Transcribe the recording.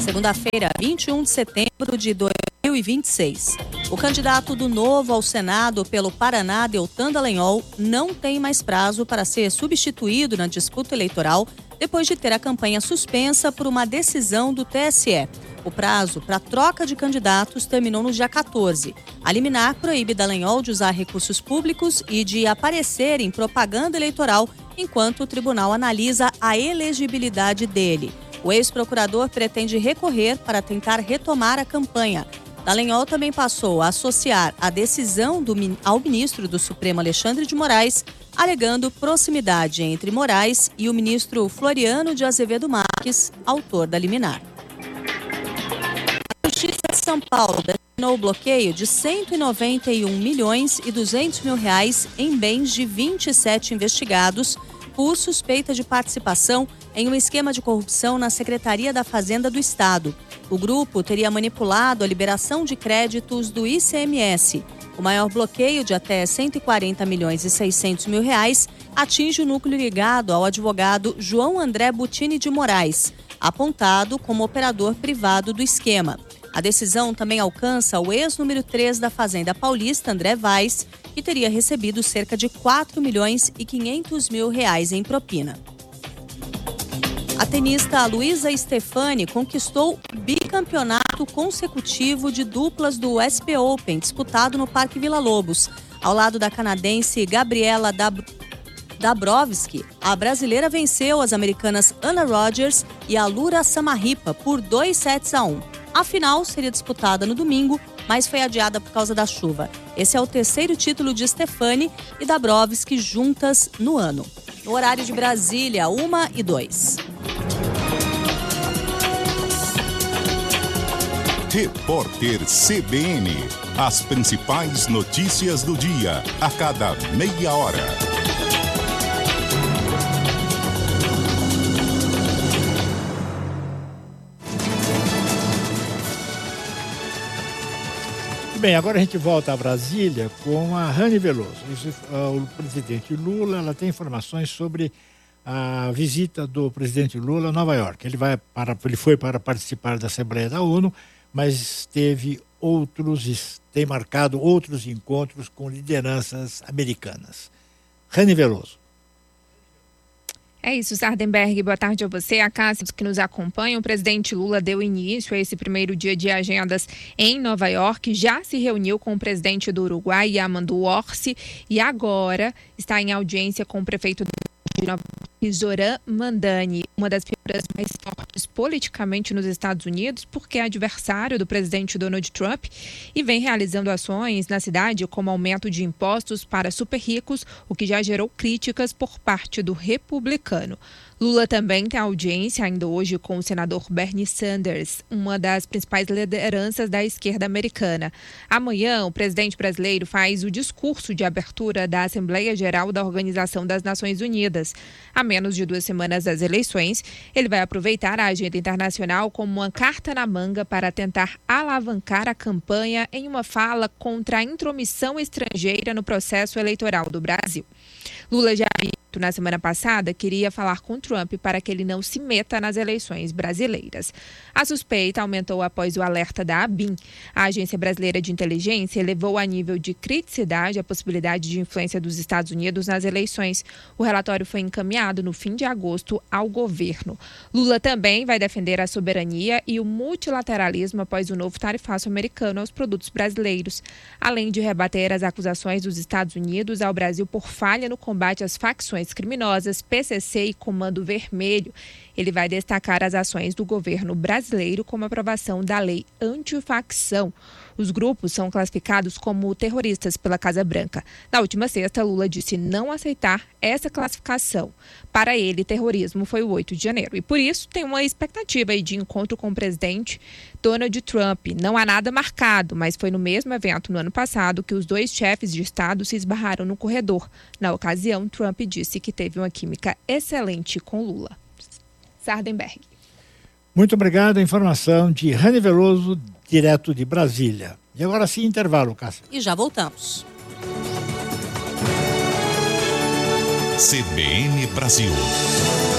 segunda-feira, 21 de setembro de 2026. O candidato do Novo ao Senado pelo Paraná, Deltan Dallagnol, não tem mais prazo para ser substituído na disputa eleitoral depois de ter a campanha suspensa por uma decisão do TSE. O prazo para troca de candidatos terminou no dia 14. A liminar proíbe Dallagnol de usar recursos públicos e de aparecer em propaganda eleitoral enquanto o tribunal analisa a elegibilidade dele. O ex-procurador pretende recorrer para tentar retomar a campanha. Dallagnol também passou a associar a decisão ao ministro do Supremo Alexandre de Moraes, alegando proximidade entre Moraes e o ministro Floriano de Azevedo Marques, autor da liminar. A Justiça de São Paulo determinou o bloqueio de 191 milhões e 200 mil reais em bens de 27 investigados por suspeita de participação em um esquema de corrupção na Secretaria da Fazenda do Estado. O grupo teria manipulado a liberação de créditos do ICMS. O maior bloqueio, de até 140 milhões e 600 mil reais, atinge o núcleo ligado ao advogado João André Butini de Moraes, apontado como operador privado do esquema. A decisão também alcança o ex-número 3 da Fazenda Paulista, André Vaz, que teria recebido cerca de 4 milhões e 500 mil reais em propina. A tenista Luísa Stefani conquistou o bicampeonato consecutivo de duplas do SP Open, disputado no Parque Vila Lobos. Ao lado da canadense Gabriela Dabrowski, a brasileira venceu as americanas Anna Rodgers e Alura Samarripa por 2-1. A final seria disputada no domingo, mas foi adiada por causa da chuva. Esse é o terceiro título de Stefani e Dabrowski juntas no ano. No horário de Brasília, 1h02. Repórter CBN. As principais notícias do dia, a cada meia hora. Bem, agora a gente volta a Brasília com a Rani Veloso. O presidente Lula, ela tem informações sobre a visita do presidente Lula a Nova York. Ele foi para participar da Assembleia da ONU, mas tem marcado outros encontros com lideranças americanas. Rani Veloso. É isso, Sardenberg. Boa tarde a você, a Cássia, que nos acompanha. O presidente Lula deu início a esse primeiro dia de agendas em Nova York, já se reuniu com o presidente do Uruguai, Yamandu Orsi, e agora está em audiência com o prefeito de Nova York, Zoran Mandani, uma das figuras mais fortes politicamente nos Estados Unidos, porque é adversário do presidente Donald Trump e vem realizando ações na cidade como aumento de impostos para super ricos, o que já gerou críticas por parte do republicano. Lula também tem audiência ainda hoje com o senador Bernie Sanders, uma das principais lideranças da esquerda americana. Amanhã, o presidente brasileiro faz o discurso de abertura da Assembleia Geral da Organização das Nações Unidas. A menos de 2 semanas das eleições, ele vai aproveitar a agenda internacional como uma carta na manga para tentar alavancar a campanha em uma fala contra a intromissão estrangeira no processo eleitoral do Brasil. Lula já na semana passada queria falar com Trump para que ele não se meta nas eleições brasileiras. A suspeita aumentou após o alerta da ABIN. A Agência Brasileira de Inteligência elevou a nível de criticidade a possibilidade de influência dos Estados Unidos nas eleições. O relatório foi encaminhado no fim de agosto ao governo. Lula também vai defender a soberania e o multilateralismo após o novo tarifaço americano aos produtos brasileiros, além de rebater as acusações dos Estados Unidos ao Brasil por falha no combate às facções criminosas, PCC e Comando Vermelho. Ele vai destacar as ações do governo brasileiro como a aprovação da lei antifacção. Os grupos são classificados como terroristas pela Casa Branca. Na última sexta, Lula disse não aceitar essa classificação. Para ele, terrorismo foi o 8 de janeiro. E por isso, tem uma expectativa de encontro com o presidente Donald Trump. Não há nada marcado, mas foi no mesmo evento no ano passado que os dois chefes de Estado se esbarraram no corredor. Na ocasião, Trump disse que teve uma química excelente com Lula. Sardenberg. Muito obrigado. A informação de Rani Veloso, direto de Brasília. E agora sim, intervalo, Cássia. E já voltamos. CBN Brasil.